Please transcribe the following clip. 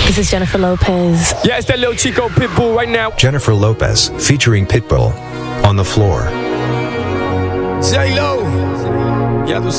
This is Jennifer Lopez. Yeah, it's that little Chico Pitbull right now. Jennifer Lopez, featuring Pitbull, On the Floor. J-Lo. Ya tú